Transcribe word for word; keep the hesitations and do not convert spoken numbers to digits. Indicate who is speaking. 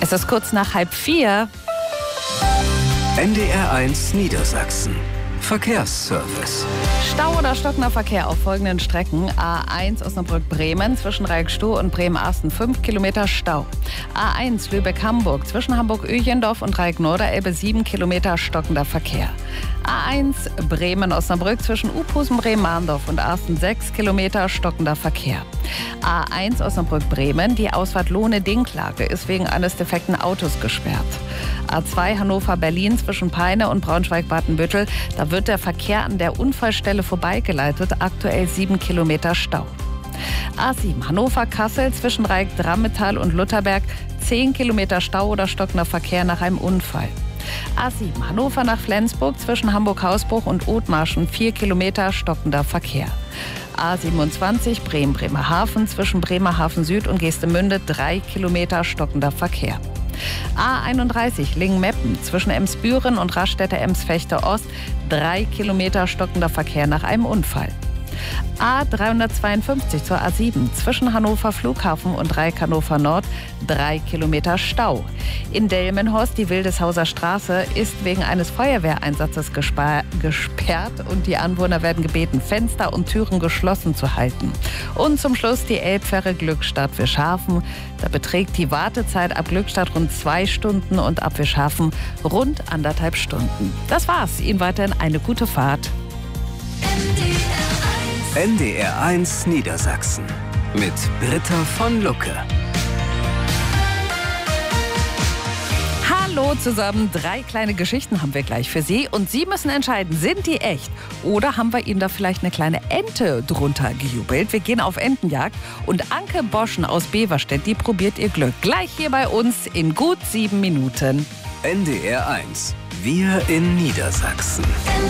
Speaker 1: Es ist kurz nach halb vier.
Speaker 2: N D R eins Niedersachsen. Verkehrsservice.
Speaker 1: Stau oder stockender Verkehr auf folgenden Strecken. A eins Osnabrück-Bremen zwischen Reikstow und Bremen-Arsten fünf Kilometer Stau. A eins Lübeck-Hamburg zwischen Hamburg-Öchendorf und Reik-Norderelbe sieben Kilometer stockender Verkehr. A eins Bremen-Osnabrück zwischen Uphusen, Bremen-Mahndorf und Arsten sechs Kilometer stockender Verkehr. A eins Osnabrück-Bremen, die Ausfahrt Lohne-Dinklage ist wegen eines defekten Autos gesperrt. A zwei Hannover-Berlin zwischen Peine und Braunschweig-Badenbüttel, da wird der Verkehr an der Unfallstelle vorbeigeleitet, aktuell sieben Kilometer Stau. A sieben Hannover-Kassel zwischen Reik-Drammetal und Lutherberg, zehn Kilometer Stau oder stockender Verkehr nach einem Unfall. A sieben Hannover nach Flensburg zwischen Hamburg-Hausbruch und Othmarschen, vier Kilometer stockender Verkehr. A siebenundzwanzig Bremen-Bremerhaven zwischen Bremerhaven Süd und Geestemünde, drei Kilometer stockender Verkehr. A einunddreißig Lingen-Meppen zwischen Emsbüren und Raststätte-Ems-Fechte Ost, drei Kilometer stockender Verkehr nach einem Unfall. A dreihundertzweiundfünfzig zur A sieben zwischen Hannover Flughafen und Reik Hannover Nord, drei Kilometer Stau. In Delmenhorst, die Wildeshauser Straße, ist wegen eines Feuerwehreinsatzes gespa- gesperrt und die Anwohner werden gebeten, Fenster und Türen geschlossen zu halten. Und zum Schluss die Elbfähre Glückstadt-Wischhafen. Da beträgt die Wartezeit ab Glückstadt rund zwei Stunden und ab Wischhafen rund anderthalb Stunden. Das war's. Ihnen weiterhin eine gute Fahrt.
Speaker 2: N D R eins Niedersachsen mit Britta von Lucke.
Speaker 1: Hallo zusammen, drei kleine Geschichten haben wir gleich für Sie und Sie müssen entscheiden, sind die echt oder haben wir Ihnen da vielleicht eine kleine Ente drunter gejubelt? Wir gehen auf Entenjagd und Anke Boschen aus Beverstedt, die probiert ihr Glück. Gleich hier bei uns in gut sieben Minuten.
Speaker 2: N D R eins, wir in Niedersachsen.